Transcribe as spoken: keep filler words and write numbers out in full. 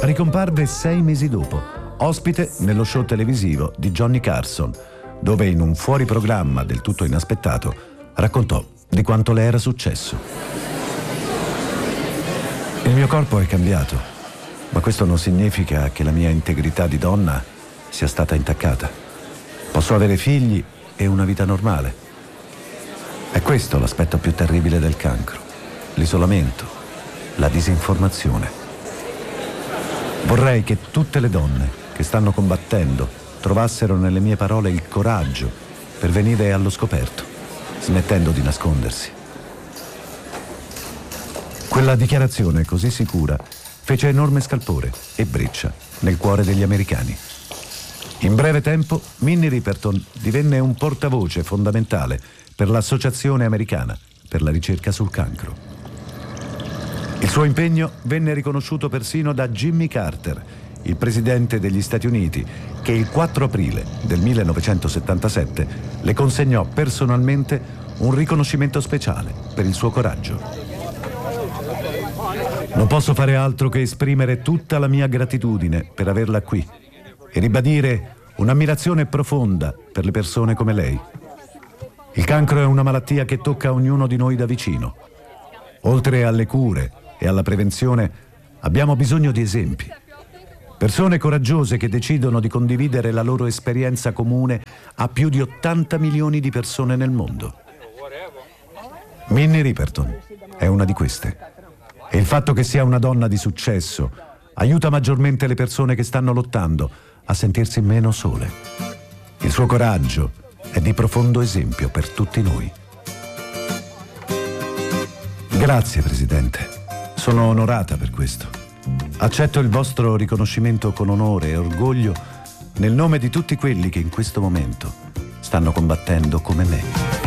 ricomparve sei mesi dopo, ospite nello show televisivo di Johnny Carson, dove in un fuoriprogramma del tutto inaspettato raccontò di quanto le era successo. Il mio corpo è cambiato, ma questo non significa che la mia integrità di donna sia stata intaccata. Posso avere figli e una vita normale. È questo l'aspetto più terribile del cancro: l'isolamento, la disinformazione. Vorrei che tutte le donne che stanno combattendo trovassero nelle mie parole il coraggio per venire allo scoperto, smettendo di nascondersi. Quella dichiarazione così sicura fece enorme scalpore e breccia nel cuore degli americani. In breve tempo Minnie Riperton divenne un portavoce fondamentale per l'Associazione Americana per la ricerca sul cancro. Il suo impegno venne riconosciuto persino da Jimmy Carter, il presidente degli Stati Uniti, che il quattro aprile del millenovecentosettantasette le consegnò personalmente un riconoscimento speciale per il suo coraggio. Non posso fare altro che esprimere tutta la mia gratitudine per averla qui e ribadire un'ammirazione profonda per le persone come lei. Il cancro è una malattia che tocca ognuno di noi da vicino. Oltre alle cure e alla prevenzione, abbiamo bisogno di esempi. Persone coraggiose che decidono di condividere la loro esperienza comune a più di ottanta milioni di persone nel mondo. Minnie Riperton è una di queste. E il fatto che sia una donna di successo aiuta maggiormente le persone che stanno lottando a sentirsi meno sole. Il suo coraggio è di profondo esempio per tutti noi. Grazie, Presidente. Sono onorata per questo. Accetto il vostro riconoscimento con onore e orgoglio nel nome di tutti quelli che in questo momento stanno combattendo come me.